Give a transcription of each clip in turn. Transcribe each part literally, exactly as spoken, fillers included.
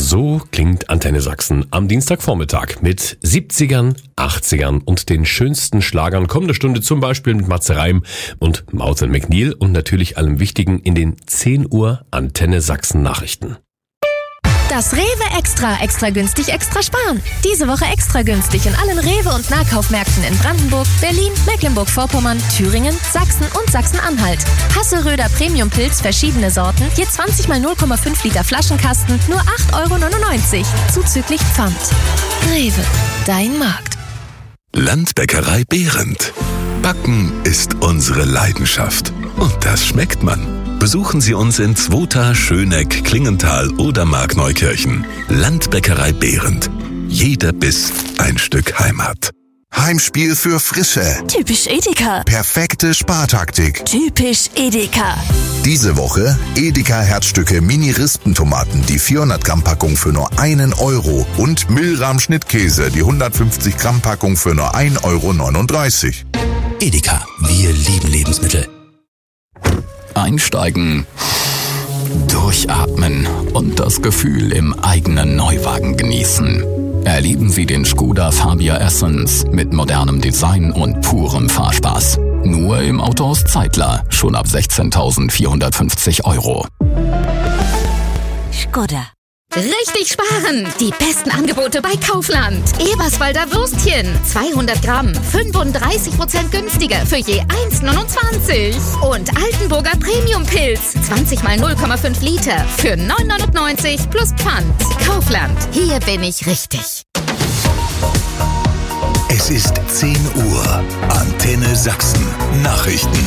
So klingt Antenne Sachsen am Dienstagvormittag mit siebzigern, achtzigern und den schönsten Schlagern. Kommende Stunde zum Beispiel mit Matze Reim und Maud McNeil und natürlich allem Wichtigen in den zehn Uhr Antenne Sachsen Nachrichten. Das Rewe Extra, extra günstig, extra sparen. Diese Woche extra günstig in allen Rewe- und Nahkaufmärkten in Brandenburg, Berlin, Mecklenburg-Vorpommern, Thüringen, Sachsen und Sachsen-Anhalt. Hasseröder Premium-Pilz, verschiedene Sorten, je zwanzig mal null Komma fünf Liter Flaschenkasten, nur acht Euro neunundneunzig, zuzüglich Pfand. Rewe, dein Markt. Landbäckerei Behrendt. Backen ist unsere Leidenschaft. Und das schmeckt man. Besuchen Sie uns in Zwota, Schöneck, Klingenthal oder Markneukirchen. Landbäckerei Behrendt. Jeder Biss ein Stück Heimat. Heimspiel für Frische. Typisch Edeka. Perfekte Spartaktik. Typisch Edeka. Diese Woche Edeka Herzstücke Mini-Rispentomaten, die vierhundert Gramm Packung für nur einen Euro und Milram Schnittkäse, die hundertfünfzig Gramm Packung für nur ein Euro neununddreißig. Edeka, wir lieben Lebensmittel. Einsteigen, durchatmen und das Gefühl im eigenen Neuwagen genießen. Erleben Sie den Skoda Fabia Essence mit modernem Design und purem Fahrspaß. Nur im Autohaus Zeitler, schon ab sechzehntausendvierhundertfünfzig Euro. Skoda. Richtig sparen! Die besten Angebote bei Kaufland. Eberswalder Würstchen, zweihundert Gramm, fünfunddreißig Prozent günstiger für je eins neunundzwanzig. Und Altenburger Premium-Pilz, zwanzig mal null Komma fünf Liter für neun neunundneunzig plus Pfand. Kaufland, hier bin ich richtig. Es ist zehn Uhr. Antenne Sachsen. Nachrichten.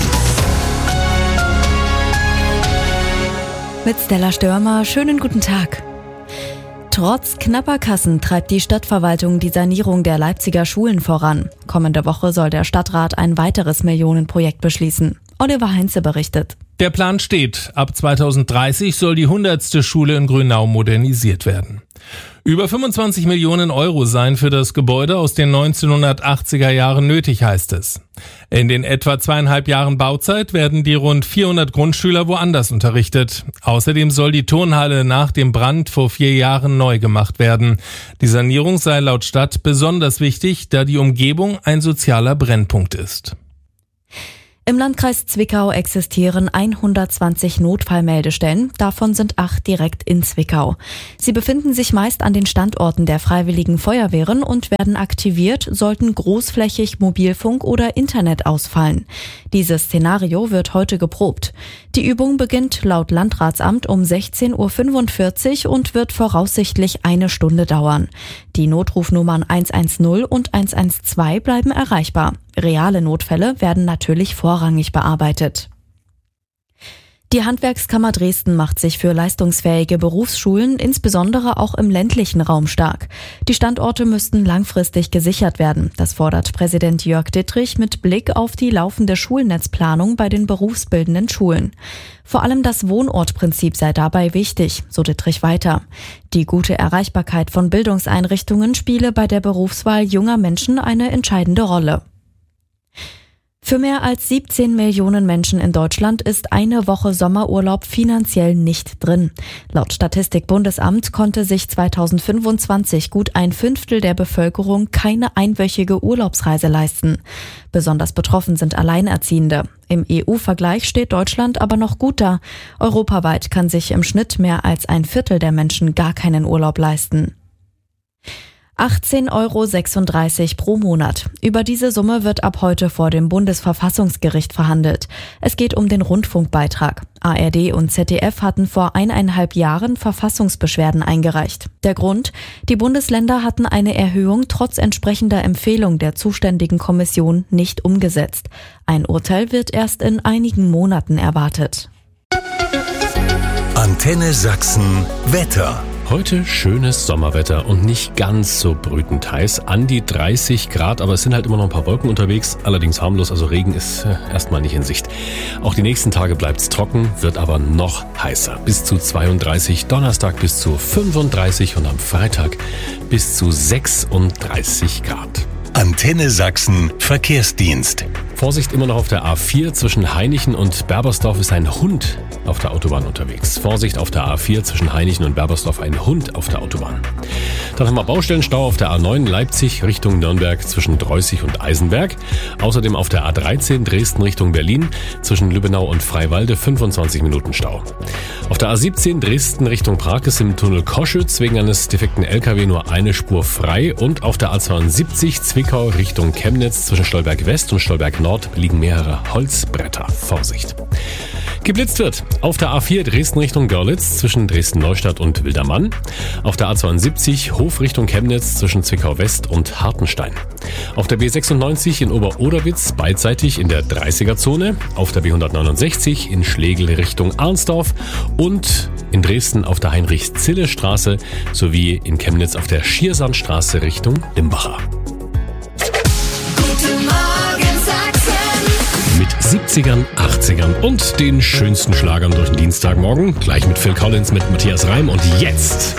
Mit Stella Störmer, schönen guten Tag. Trotz knapper Kassen treibt die Stadtverwaltung die Sanierung der Leipziger Schulen voran. Kommende Woche soll der Stadtrat ein weiteres Millionenprojekt beschließen. Oliver Heinze berichtet. Der Plan steht. Ab zweitausenddreißig soll die hundertste Schule in Grünau modernisiert werden. Über fünfundzwanzig Millionen Euro seien für das Gebäude aus den neunzehnhundertachtziger Jahren nötig, heißt es. In den etwa zweieinhalb Jahren Bauzeit werden die rund vierhundert Grundschüler woanders unterrichtet. Außerdem soll die Turnhalle nach dem Brand vor vier Jahren neu gemacht werden. Die Sanierung sei laut Stadt besonders wichtig, da die Umgebung ein sozialer Brennpunkt ist. Im Landkreis Zwickau existieren hundertzwanzig Notfallmeldestellen, davon sind acht direkt in Zwickau. Sie befinden sich meist an den Standorten der Freiwilligen Feuerwehren und werden aktiviert, sollten großflächig Mobilfunk oder Internet ausfallen. Dieses Szenario wird heute geprobt. Die Übung beginnt laut Landratsamt um sechzehn Uhr fünfundvierzig und wird voraussichtlich eine Stunde dauern. Die Notrufnummern hundertzehn und hundertzwölf bleiben erreichbar. Reale Notfälle werden natürlich vorrangig bearbeitet. Die Handwerkskammer Dresden macht sich für leistungsfähige Berufsschulen, insbesondere auch im ländlichen Raum, stark. Die Standorte müssten langfristig gesichert werden. Das fordert Präsident Jörg Dittrich mit Blick auf die laufende Schulnetzplanung bei den berufsbildenden Schulen. Vor allem das Wohnortprinzip sei dabei wichtig, so Dittrich weiter. Die gute Erreichbarkeit von Bildungseinrichtungen spiele bei der Berufswahl junger Menschen eine entscheidende Rolle. Für mehr als siebzehn Millionen Menschen in Deutschland ist eine Woche Sommerurlaub finanziell nicht drin. Laut Statistik-Bundesamt konnte sich zweitausendfünfundzwanzig gut ein Fünftel der Bevölkerung keine einwöchige Urlaubsreise leisten. Besonders betroffen sind Alleinerziehende. Im E U-Vergleich steht Deutschland aber noch gut da. Europaweit kann sich im Schnitt mehr als ein Viertel der Menschen gar keinen Urlaub leisten. achtzehn Euro sechsunddreißig pro Monat. Über diese Summe wird ab heute vor dem Bundesverfassungsgericht verhandelt. Es geht um den Rundfunkbeitrag. A R D und Z D F hatten vor eineinhalb Jahren Verfassungsbeschwerden eingereicht. Der Grund? Die Bundesländer hatten eine Erhöhung trotz entsprechender Empfehlung der zuständigen Kommission nicht umgesetzt. Ein Urteil wird erst in einigen Monaten erwartet. Antenne Sachsen Wetter. Heute schönes Sommerwetter und nicht ganz so brütend heiß, an die dreißig Grad, aber es sind halt immer noch ein paar Wolken unterwegs, allerdings harmlos, also Regen ist äh, erstmal nicht in Sicht. Auch die nächsten Tage bleibt's trocken, wird aber noch heißer, bis zu zweiunddreißig, Donnerstag bis zu fünfunddreißig und am Freitag bis zu sechsunddreißig Grad. Antenne Sachsen Verkehrsdienst. Vorsicht immer noch auf der A vier zwischen Hainichen und Berbersdorf ist ein Hund auf der Autobahn unterwegs. Vorsicht auf der A vier zwischen Hainichen und Berbersdorf, ein Hund auf der Autobahn. Dann haben wir Baustellenstau auf der A neun Leipzig Richtung Nürnberg zwischen Dreußig und Eisenberg. Außerdem auf der A dreizehn Dresden Richtung Berlin zwischen Lübbenau und Freiwalde fünfundzwanzig Minuten Stau. Auf der A siebzehn Dresden Richtung Prag ist im Tunnel Koschütz wegen eines defekten L K W nur eine Spur frei. Und auf der A zweiundsiebzig Zwickau Richtung Chemnitz zwischen Stolberg West und Stolberg Nord liegen mehrere Holzbretter. Vorsicht! Geblitzt wird auf der A vier Dresden Richtung Görlitz zwischen Dresden-Neustadt und Wildermann. Auf der A zweiundsiebzig Hof Richtung Chemnitz zwischen Zwickau West und Hartenstein. Auf der B sechsundneunzig in Ober-Oderwitz beidseitig in der dreißiger-Zone. Auf der B hundertneunundsechzig in Schlegel Richtung Arnsdorf. Und in Dresden auf der Heinrich-Zille-Straße sowie in Chemnitz auf der Schiersandstraße Richtung Limbacher. Mit siebzigern, achtzigern und den schönsten Schlagern durch den Dienstagmorgen. Gleich mit Phil Collins, mit Matthias Reim und jetzt